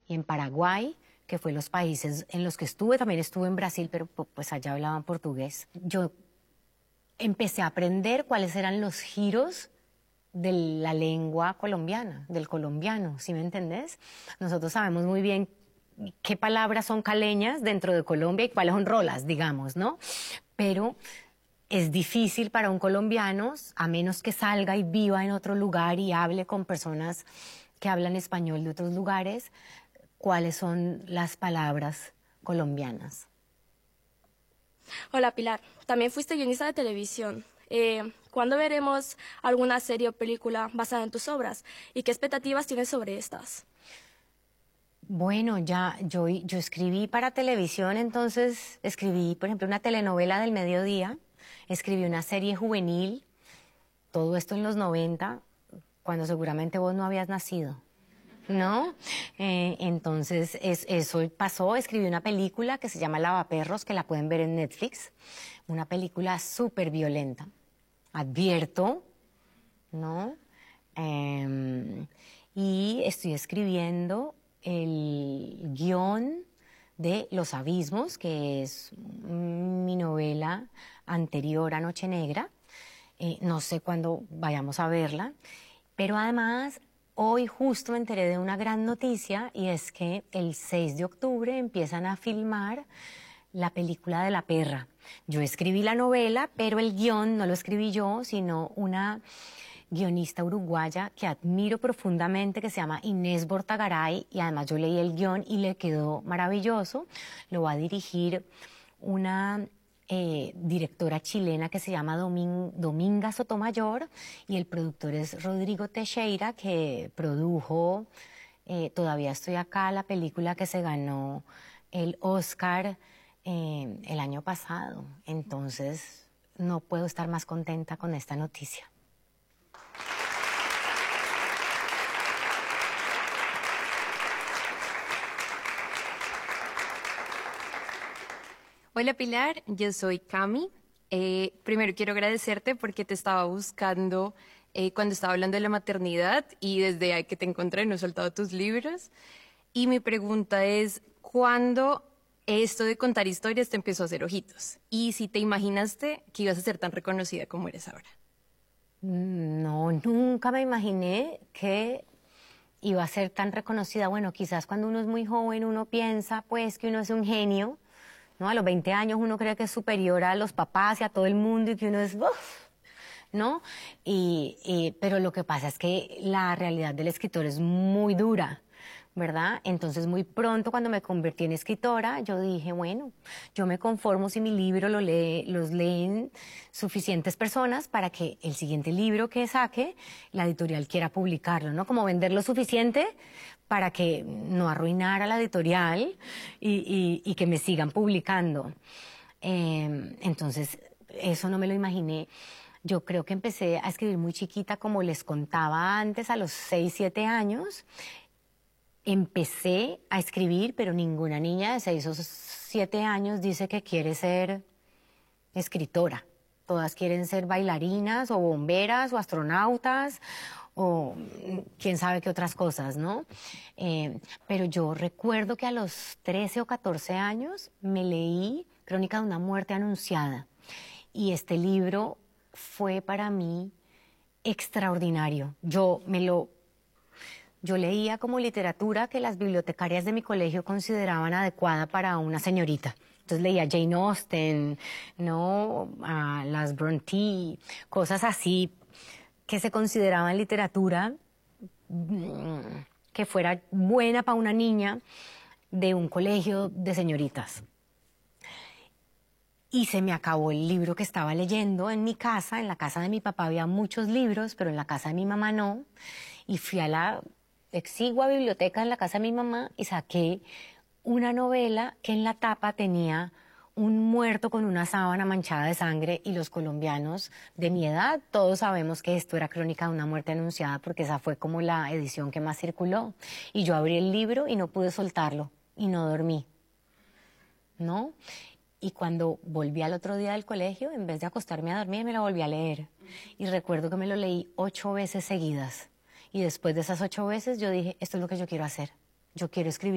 y en Paraguay, que fue los países en los que estuve. También estuve en Brasil, pero pues allá hablaban portugués. Yo empecé a aprender cuáles eran los giros de la lengua colombiana, del colombiano, ¿sí me entendés? Nosotros sabemos muy bien qué palabras son caleñas dentro de Colombia y cuáles son rolas, digamos, ¿no? Pero es difícil para un colombiano, a menos que salga y viva en otro lugar y hable con personas que hablan español de otros lugares, cuáles son las palabras colombianas. Hola Pilar, también fuiste guionista de televisión. ¿Cuándo veremos alguna serie o película basada en tus obras? ¿Y qué expectativas tienes sobre estas? Bueno, yo escribí para televisión, entonces escribí, por ejemplo, una telenovela del mediodía, escribí una serie juvenil, todo esto en los 90, cuando seguramente vos no habías nacido, ¿no? Entonces, eso pasó, escribí una película que se llama Lavaperros, que la pueden ver en Netflix, una película súper violenta, advierto, ¿no? Y estoy escribiendo el guión de Los Abismos, que es mi novela anterior a Noche Negra. No sé cuándo vayamos a verla, pero además hoy justo me enteré de una gran noticia y es que el 6 de octubre empiezan a filmar la película de La Perra. Yo escribí la novela, pero el guión no lo escribí yo, sino una guionista uruguaya que admiro profundamente, que se llama Inés Bortagaray, y además yo leí el guión y le quedó maravilloso. Lo va a dirigir una directora chilena que se llama Dominga Sotomayor, y el productor es Rodrigo Teixeira, que produjo Todavía estoy acá, la película que se ganó el Oscar el año pasado. Entonces, no puedo estar más contenta con esta noticia. Hola Pilar, yo soy Cami. Primero quiero agradecerte porque te estaba buscando cuando estaba hablando de la maternidad y desde ahí que te encontré no he soltado tus libros. Y mi pregunta es, ¿cuándo esto de contar historias te empezó a hacer ojitos? Y si te imaginaste que ibas a ser tan reconocida como eres ahora. No, nunca me imaginé que iba a ser tan reconocida. Bueno, quizás cuando uno es muy joven uno piensa pues que uno es un genio, ¿no? A los 20 años uno cree que es superior a los papás y a todo el mundo y que uno es ¡uf! ¿No? Pero lo que pasa es que la realidad del escritor es muy dura, ¿verdad? Entonces muy pronto cuando me convertí en escritora, yo dije, bueno, yo me conformo si mi libro los leen suficientes personas para que el siguiente libro que saque, la editorial quiera publicarlo, ¿no? Como vender lo suficiente para que no arruinara la editorial y que me sigan publicando. Entonces, eso no me lo imaginé. Yo creo que empecé a escribir muy chiquita, como les contaba antes, a los 6, 7 años. Empecé a escribir, pero ninguna niña de 6 o 7 años dice que quiere ser escritora. Todas quieren ser bailarinas o bomberas o astronautas o quién sabe qué otras cosas, ¿no? Pero yo recuerdo que a los 13 o 14 años me leí Crónica de una muerte anunciada. Y este libro fue para mí extraordinario. Yo leía como literatura que las bibliotecarias de mi colegio consideraban adecuada para una señorita. Entonces leía Jane Austen, ¿no? Las Brontë, cosas así que se consideraban literatura que fuera buena para una niña de un colegio de señoritas. Y se me acabó el libro que estaba leyendo en mi casa. En la casa de mi papá había muchos libros, pero en la casa de mi mamá no. Y fui a la exigua biblioteca en la casa de mi mamá y saqué una novela que en la tapa tenía un muerto con una sábana manchada de sangre, y los colombianos de mi edad todos sabemos que esto era Crónica de una muerte anunciada porque esa fue como la edición que más circuló. Y yo abrí el libro y no pude soltarlo y no dormí, ¿no? Y cuando volví al otro día del colegio, en vez de acostarme a dormir, me lo volví a leer. Y recuerdo que me lo leí 8 veces seguidas. Y después de esas 8 veces yo dije, esto es lo que yo quiero hacer. Yo quiero escribir